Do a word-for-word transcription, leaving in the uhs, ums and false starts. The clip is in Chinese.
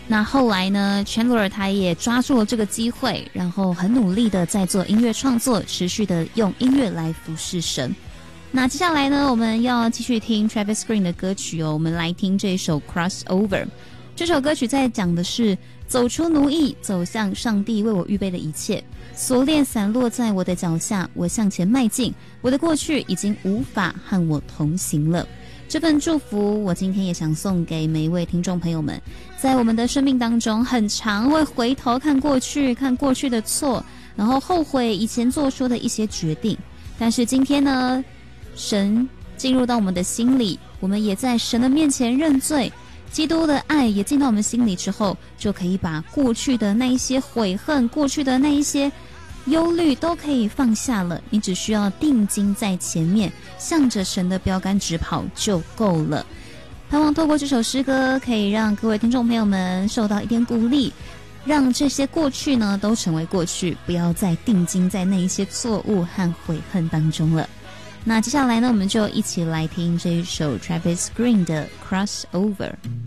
那后来呢 Chandler 他也抓住了这个机会，然后很努力的在做音乐创作，持续的用音乐来服侍神。那接下来呢，我们要继续听 Travis Green 的歌曲哦，我们来听这一首 Crossover。 这首歌曲在讲的是走出奴役，走向上帝为我预备的一切，锁链散落在我的脚下，我向前迈进，我的过去已经无法和我同行了。这份祝福我今天也想送给每一位听众朋友们，在我们的生命当中很常会回头看过去，看过去的错，然后后悔以前做出的一些决定，但是今天呢，神进入到我们的心里，我们也在神的面前认罪，基督的爱也进到我们心里之后，就可以把过去的那一些悔恨，过去的那一些忧虑都可以放下了，你只需要定睛在前面，向着神的标杆直跑就够了。盼望透过这首诗歌可以让各位听众朋友们受到一点鼓励，让这些过去呢都成为过去，不要再定睛在那一些错误和悔恨当中了。那接下来呢，我们就一起来听这一首 Travis Green 的 Crossover。